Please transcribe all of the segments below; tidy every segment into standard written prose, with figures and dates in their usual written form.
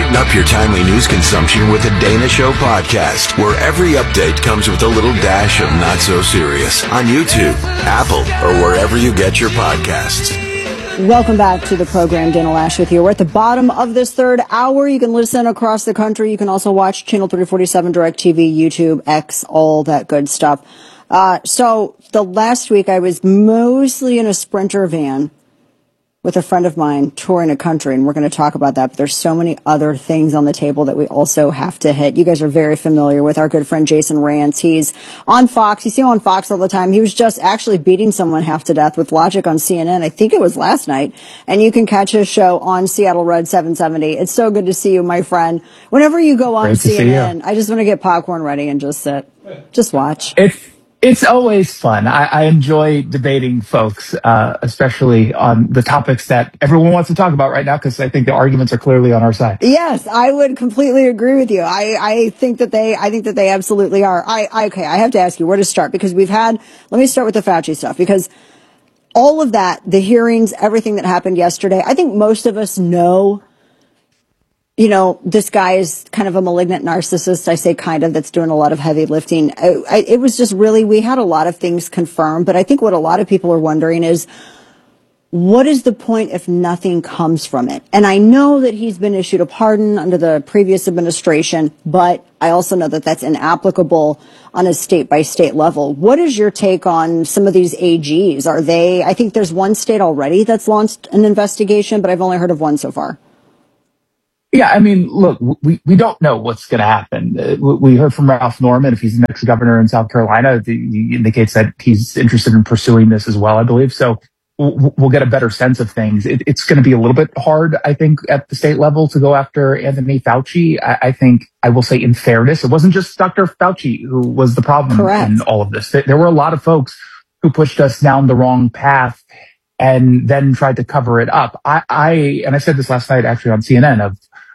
Brighten up your timely news consumption with the Dana Show podcast, where every update comes with a little dash of not so serious on YouTube, Apple, or wherever you get your podcasts. Welcome back to the program. Dana Loesch with you. We're at the bottom of this third hour. You can listen across the country. You can also watch Channel 347, DirecTV, YouTube, X, all that good stuff. So the last week I was mostly in a Sprinter van with a friend of mine touring a country, and we're going to talk about that. But there's so many other things on the table that we also have to hit. You guys are very familiar with our good friend Jason Rantz. He's on Fox. You see him on Fox all the time. He was just actually beating someone half to death with logic on CNN. I think it was last night. And you can catch his show on Seattle Red 770. It's so good to see you, my friend. Whenever you go on CNN, I just want to get popcorn ready and just sit. Just watch. It's always fun. I enjoy debating folks, especially on the topics that everyone wants to talk about right now, because I think the arguments are clearly on our side. Yes, I would completely agree with you. I think that they absolutely are. Okay, I have to ask you where to start, because let me start with the Fauci stuff, because all of that, the hearings, everything that happened yesterday, I think most of us know, this guy is kind of a malignant narcissist. I say kind of, that's doing a lot of heavy lifting. It was just really, we had a lot of things confirmed, but I think what a lot of people are wondering is, what is the point if nothing comes from it? And I know that he's been issued a pardon under the previous administration, but I also know that that's inapplicable on a state-by-state level. What is your take on some of these AGs? I think there's one state already that's launched an investigation, but I've only heard of one so far. Yeah, I mean, look, we don't know what's going to happen. We heard from Ralph Norman, if he's the next governor in South Carolina, he indicates that he's interested in pursuing this as well, I believe. So we'll get a better sense of things. It's going to be a little bit hard, I think, at the state level to go after Anthony Fauci. I think, I will say in fairness, it wasn't just Dr. Fauci who was the problem in all of this. There were a lot of folks who pushed us down the wrong path and then tried to cover it up. And I said this last night actually on CNN,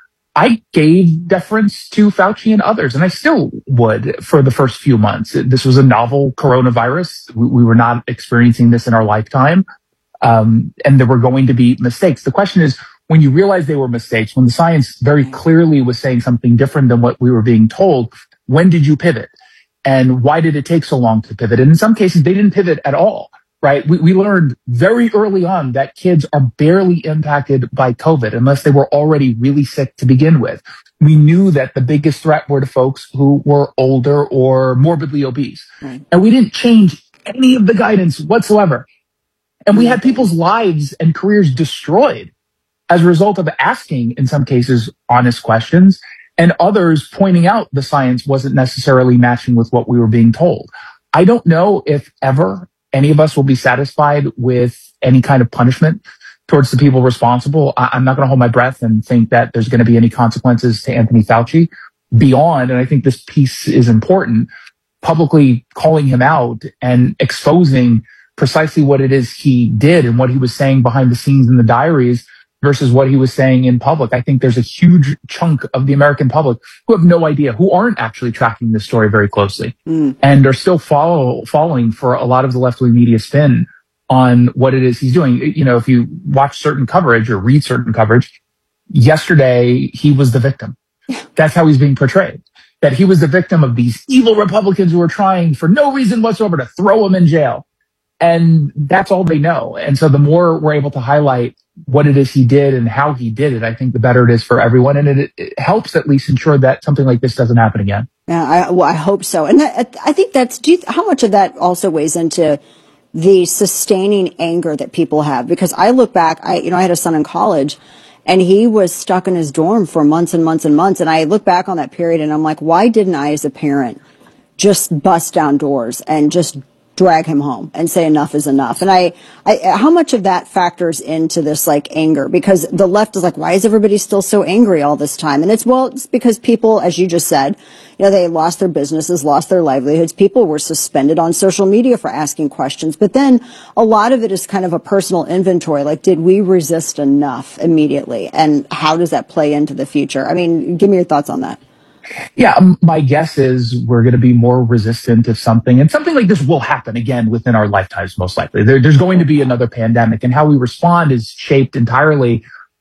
I gave deference to Fauci and others, and I still would for the first few months. This was a novel coronavirus. We were not experiencing this in our lifetime. And there were going to be mistakes. The question is, when you realize they were mistakes, when the science very clearly was saying something different than what we were being told, when did you pivot? And why did it take so long to pivot? And in some cases, they didn't pivot at all. Right? We learned very early on that kids are barely impacted by COVID unless they were already really sick to begin with. We knew that the biggest threat were to folks who were older or morbidly obese. Right. And we didn't change any of the guidance whatsoever. And we had people's lives and careers destroyed as a result of asking, in some cases, honest questions, and others pointing out the science wasn't necessarily matching with what we were being told. I don't know if ever any of us will be satisfied with any kind of punishment towards the people responsible. I'm not going to hold my breath and think that there's going to be any consequences to Anthony Fauci beyond, and I think this piece is important, publicly calling him out and exposing precisely what it is he did and what he was saying behind the scenes in the diaries versus what he was saying in public. I think there's a huge chunk of the American public who have no idea, who aren't actually tracking this story very closely, and are still falling for a lot of the left-wing media spin on what it is he's doing. If you watch certain coverage or read certain coverage, yesterday he was the victim. That's how he's being portrayed, that he was the victim of these evil Republicans who were trying for no reason whatsoever to throw him in jail. And that's all they know. And so the more we're able to highlight what it is he did and how he did it, I think the better it is for everyone. And it helps at least ensure that something like this doesn't happen again. Yeah, I hope so. And I think how much of that also weighs into the sustaining anger that people have? Because I look back, I had a son in college, and he was stuck in his dorm for months and months and months. And I look back on that period and I'm like, why didn't I as a parent just bust down doors and just drag him home and say enough is enough? And how much of that factors into this anger? Because the left is like, why is everybody still so angry all this time? And it's because people, as you just said, they lost their businesses, lost their livelihoods. People were suspended on social media for asking questions. But then a lot of it is kind of a personal inventory. Did we resist enough immediately? And how does that play into the future? I mean, give me your thoughts on that. Yeah, my guess is we're going to be more resistant to something, and something like this will happen again within our lifetimes, most likely. There's going to be another pandemic, and how we respond is shaped entirely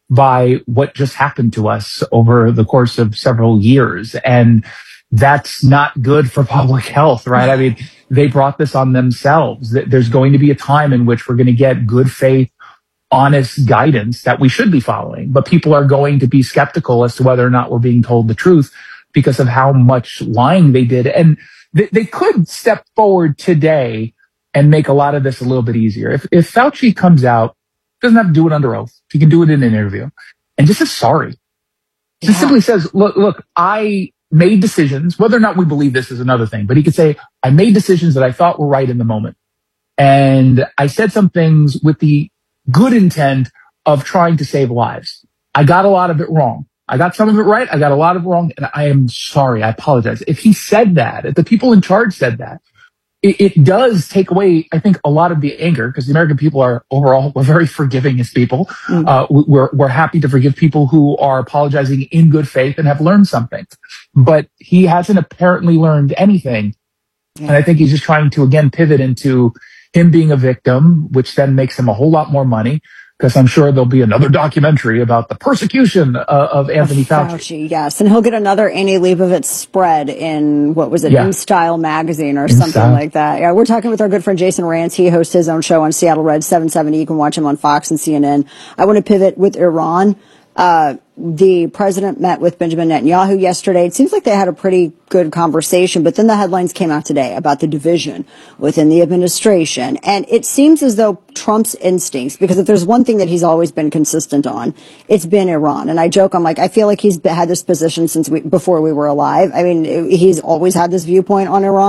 by what just happened to us over the course of several years. And that's not good for public health, right? I mean, they brought this on themselves. There's going to be a time in which we're going to get good faith, honest guidance that we should be following, but people are going to be skeptical as to whether or not we're being told the truth because of how much lying they did. And they could step forward today and make a lot of this a little bit easier. If Fauci comes out, doesn't have to do it under oath. He can do it in an interview and just says sorry. Just simply says, look, I made decisions, whether or not we believe this is another thing, but he could say, I made decisions that I thought were right in the moment. And I said some things with the good intent of trying to save lives. I got a lot of it wrong. I got some of it right. I got a lot of it wrong. And I am sorry. I apologize. If he said that, if the people in charge said that, it does take away, I think, a lot of the anger, because the American people are overall, we're very forgiving as people. We're happy to forgive people who are apologizing in good faith and have learned something. But he hasn't apparently learned anything. And I think he's just trying to, again, pivot into him being a victim, which then makes him a whole lot more money, because I'm sure there'll be another documentary about the persecution of Anthony Fauci. Yes, and he'll get another Annie Leibovitz spread in, what was it, InStyle magazine or something like that. Yeah, we're talking with our good friend Jason Rantz. He hosts his own show on Seattle Red 770. You can watch him on Fox and CNN. I want to pivot with Iran. The president met with Benjamin Netanyahu yesterday. It seems like they had a pretty good conversation, but then the headlines came out today about the division within the administration. And it seems as though Trump's instincts, because if there's one thing that he's always been consistent on, it's been Iran. And I joke, I'm like, I feel like he's had this position since before we were alive. I mean, he's always had this viewpoint on Iran.